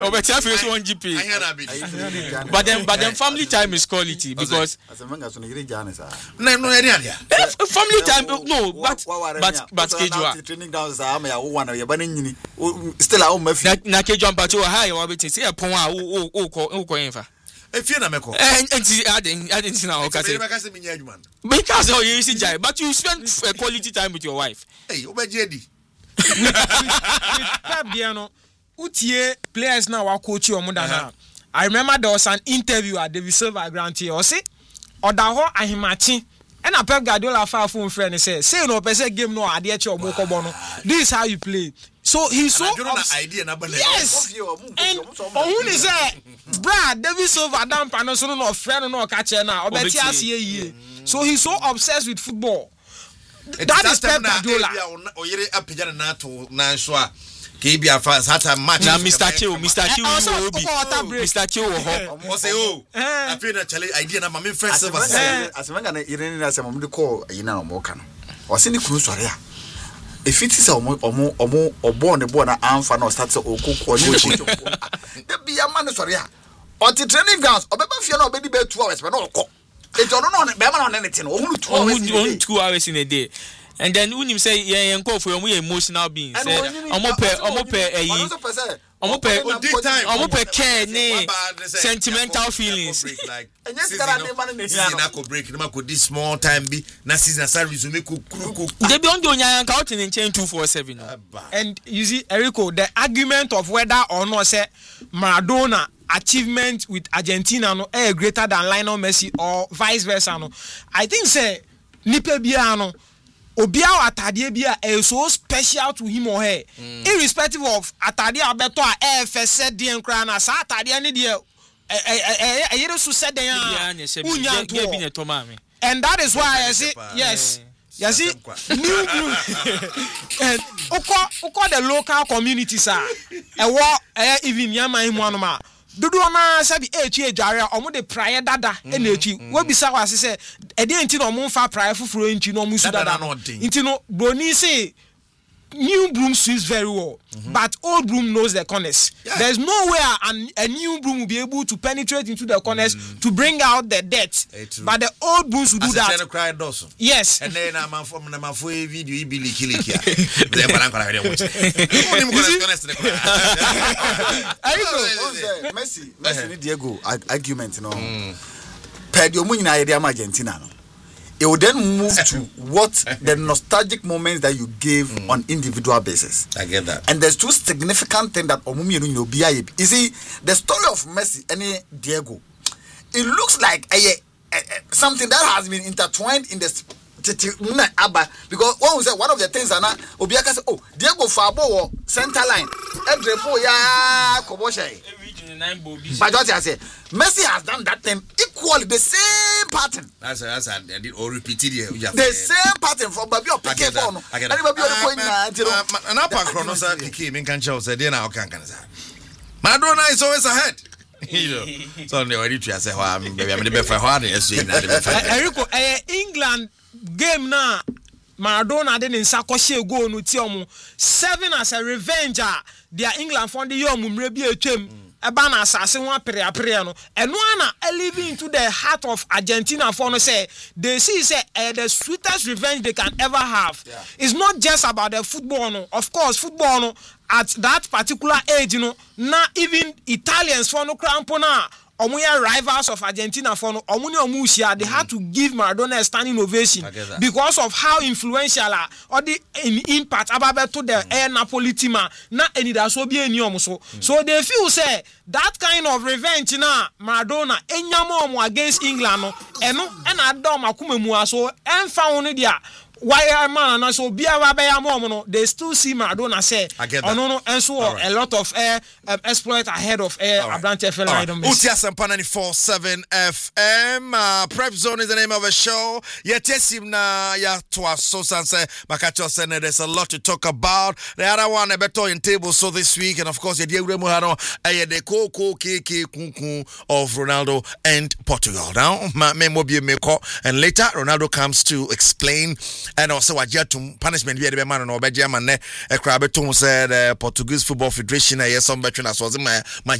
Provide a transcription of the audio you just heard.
Obetia face 1 GP. But then family time is quality because family time no but Kejua training grounds still I must na Kejua but you high one bit say pon a wo enfa efie na meko I didn't know because you easy jai but you spend quality time with your wife. Hey obejedi Fabiano utie players now wa coach you na. I remember there was an interview at David Silva Grant here. O say odaho ahimachi and a Pep Guardiola fa phone friend say no person game no ade eche omokobo no. This is how you play. So he's so idea na bele. Yes. And who is say Brad David Silva dan pano so no friend no ka che na obeti ase yie. So he's so obsessed with football. That is Pep Guardiola. Oyere apejana na to na so a Kibia fans had a match. Now Mr. Q Mr. Q o say oh I feel na challenge idea na my first server as when na irene na say mom de call yina no mo ka no o say ni kunu sori a if it is obo ne bo na amfa na start say okoko ni de bia man sori a o ti training grounds obeba fie na obedi be 2 hours be na okọ e jo no be ma na anything o hunu 2 hours in a day. And then when you say yeah enko for you emotional being say omo pe care ni sentimental feelings like season na ko break na ko this small time bi na season sa resume ko they be on the onyan ka out in chain 247 and you see Erico the argument of whether or not say Maradona achievement with Argentina no greater than Lionel Messi or vice versa no I think say nipa bia no Obia atade bia is so special to him or her irrespective of atade abeto a FS de nkra na sa atade ne de yere so said den and that is why I say yes you see new blue and uko the local communities are even yaman mu anoma dodo na sabi echi ejare omo de prayer dada na echi we bisa wa se e de enti no omo fa prayer fufuro enti no omo su dada enti no broni say new broom sweeps very well but old broom knows the corners. There's no way a new broom will be able to penetrate into the corners to bring out the dirt but the old brooms will do that. Yes. And then I'm from my video Messi Diego argument no Pedio Munina idea Argentina no. It will then move to what the nostalgic moments that you gave on individual basis. I get that. And there's two significant things that Omumi you see, the story of Messi and Diego, it looks like something that has been intertwined in the because one of the things are not Obiaka say, oh, Diego Fabo center line. But what I say, Messi has done that thing equally the same pattern. That's or repeated here. The same pattern from Babio Piqué phone. And up on Chronos came in can show said now can say. Maradona is always ahead. So they already to say I'm the best for hard England game now. Maradona didn't sakoshe go no ti omo 7 as a revenge their England found the yom mrebi etwem eba na asase ho apre no eno ana living into the heart of Argentina for no say they see say the sweetest revenge they can ever have. It's not just about the football no. Of course football no at that particular age no na even Italians for no crampona omuya rivals of Argentina for no omuni omusia they had to give Maradona a standing ovation because of how influential or the impact about to the Napoli team na eni da so bi eni omuso so they feel say that kind of revenge na Maradona enyamo omu against England no eno na adom akumemu aso emfa wonu dia why man na so biara be am no they still see Maradona say no and so a lot of exploit ahead of Abrante FM Idom Utia Sampa 94.7 FM Prep Zone is the name of the show yetesim na ya to so say makacho say there's a lot to talk about the other one better in table so this week and of course the Uremu Hano the Koko KK Kunku of Ronaldo and Portugal now me mobile meko and later Ronaldo comes to explain and also wajetum punishment bi de man no obeje man ne ekra betum say the Portuguese Football Federation yes some between as was my